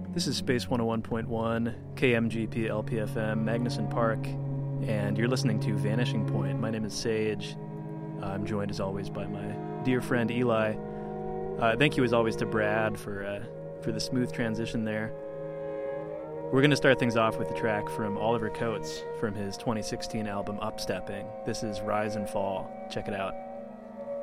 This is Space 101.1, KMGP LPFM, Magnuson Park, and you're listening to Vanishing Point. My name is Sage. I'm joined, as always, by my dear friend Eli. Thank you, as always, to Brad for the smooth transition there. We're going to start things off with a track from Oliver Coates from his 2016 album Upstepping. This is Rise and Fall. Check it out.